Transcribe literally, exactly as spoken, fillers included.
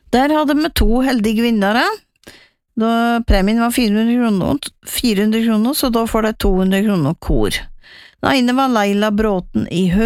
Der hadde vi to heldige vinnere. Da premien var fire hundre kroner, fire hundre kroner, så da får de to hundre kroner kor. Den ene var Leila Bråten i Hø,